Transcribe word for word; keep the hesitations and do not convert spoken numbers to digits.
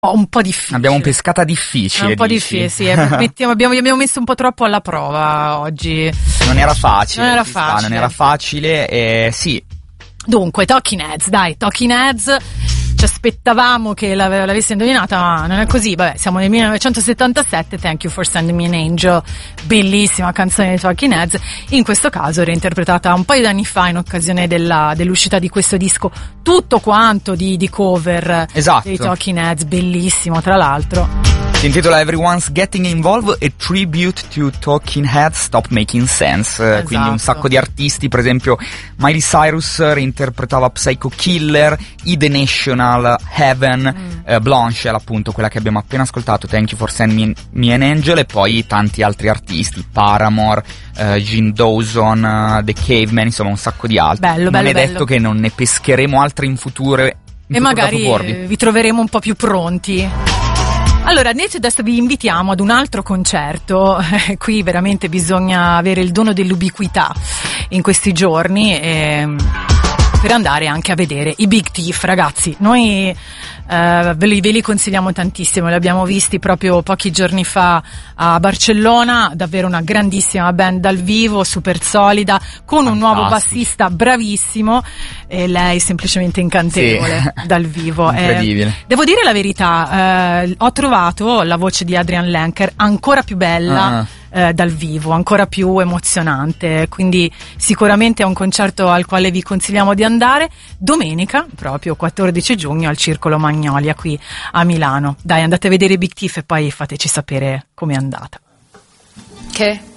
un po' difficile. Abbiamo pescata difficile. È un po' dici? difficile, sì. Eh, mettiamo, abbiamo, abbiamo messo un po' troppo alla prova oggi. Non era facile. Non era sta, facile. Non era facile, eh, sì. Dunque, Talking Heads, dai, Talking Heads. Ci aspettavamo che l'ave- l'avesse indovinata, ma non è così. Vabbè, siamo nel millenovecentosettantasette. Thank You for Sending Me an Angel, bellissima canzone dei Talking Heads. In questo caso reinterpretata un paio di anni fa in occasione della, dell'uscita di questo disco, tutto quanto di, di cover Esatto. dei Talking Heads, bellissimo tra l'altro. Si intitola Everyone's Getting Involved, a tribute to Talking Heads Stop Making Sense. Esatto. Quindi un sacco di artisti, per esempio Miley Cyrus reinterpretava Psycho Killer, I The National, Heaven, mm. eh, Blanche, appunto quella che abbiamo appena ascoltato, Thank You for Sending Me, Me an Angel, e poi tanti altri artisti, Paramore, eh, Gene Dawson, uh, The Caveman, insomma un sacco di altri. Bello, non bello, è detto bello. che non ne pescheremo altri in futuro. In E magari eh, vi troveremo un po' più pronti. Allora, invece adesso vi invitiamo ad un altro concerto. Eh, qui veramente bisogna avere il dono dell'ubiquità in questi giorni, eh, per andare anche a vedere i Big Thief, ragazzi. Noi eh, ve, li, ve li consigliamo tantissimo, li abbiamo visti proprio pochi giorni fa a Barcellona, davvero una grandissima band dal vivo, super solida, con un nuovo bassista bravissimo, e lei semplicemente incantevole, sì. Dal vivo. Incredibile. Eh, devo dire la verità, eh, ho trovato la voce di Adrian Lenker ancora più bella. Uh-huh. Eh, dal vivo, ancora più emozionante, quindi sicuramente è un concerto al quale vi consigliamo di andare domenica, proprio quattordici giugno, al Circolo Magnolia qui a Milano. Dai, andate a vedere i Big Thief e poi fateci sapere com'è andata. Che?